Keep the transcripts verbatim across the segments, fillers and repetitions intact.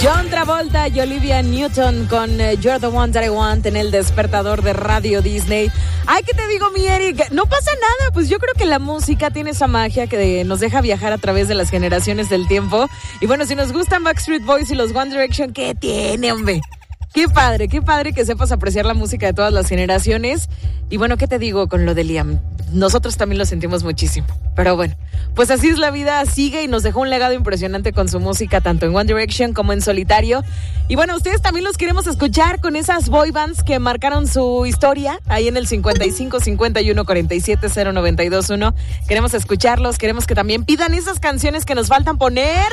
John Travolta y Olivia Newton con uh, You're the One That I Want en el despertador de Radio Disney. Ay, ¿qué te digo, mi Eric? No pasa nada, pues yo creo que la música tiene esa magia que nos deja viajar a través de las generaciones del tiempo. Y bueno, si nos gustan Backstreet Boys y los One Direction, ¿qué tiene, hombre? Qué padre, qué padre que sepas apreciar la música de todas las generaciones. Y bueno, ¿qué te digo con lo de Liam? Nosotros también lo sentimos muchísimo. Pero bueno, pues así es la vida, sigue y nos dejó un legado impresionante con su música, tanto en One Direction como en solitario. Y bueno, ustedes también los queremos escuchar con esas boy bands que marcaron su historia ahí en el cincuenta y cinco, cincuenta y uno, cuarenta y siete, cero noventa y dos uno. Queremos escucharlos, queremos que también pidan esas canciones que nos faltan poner.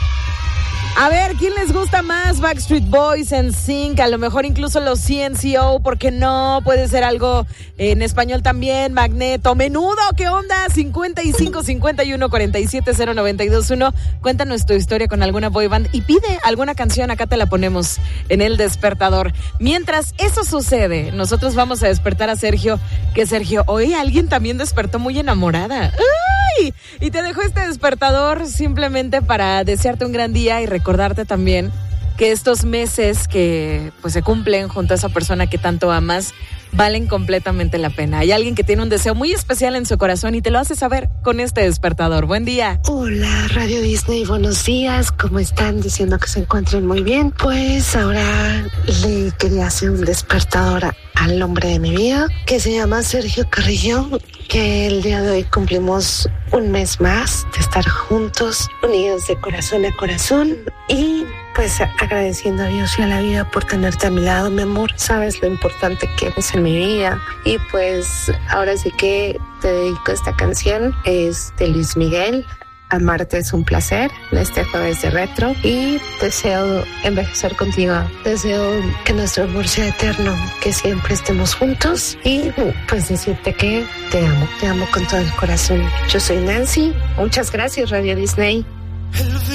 A ver, ¿quién les gusta más? Backstreet Boys, N Sync, a lo mejor incluso los C N C O, ¿por qué no? Puede ser algo en español también, Magneto, Menudo, ¿qué onda? cincuenta y cinco, cincuenta y uno, cuarenta y siete, cero noventa y dos uno. Cuéntanos tu historia con alguna boy band y pide alguna canción, acá te la ponemos en el despertador. Mientras eso sucede, nosotros vamos a despertar a Sergio, que Sergio, hoy alguien también despertó muy enamorada. ¡Ay! Y te dejo este despertador simplemente para desearte un gran día y recordarte también que estos meses que pues se cumplen junto a esa persona que tanto amas valen completamente la pena. Hay alguien que tiene un deseo muy especial en su corazón y te lo hace saber con este despertador. Buen día. Hola, Radio Disney, buenos días. ¿Cómo están? Diciendo que se encuentren muy bien. Pues ahora le quería hacer un despertador a, al hombre de mi vida, que se llama Sergio Carrillo, que el día de hoy cumplimos un mes más de estar juntos, unidos de corazón a corazón, y pues agradeciendo a Dios y a la vida por tenerte a mi lado, mi amor. Sabes lo importante que eres en mi vida. Y pues ahora sí que te dedico esta canción. Es de Luis Miguel. Amarte es un placer, en este jueves de retro. Y deseo envejecer contigo. Deseo que nuestro amor sea eterno, que siempre estemos juntos. Y pues decirte que te amo, te amo con todo el corazón. Yo soy Nancy. Muchas gracias, Radio Disney. El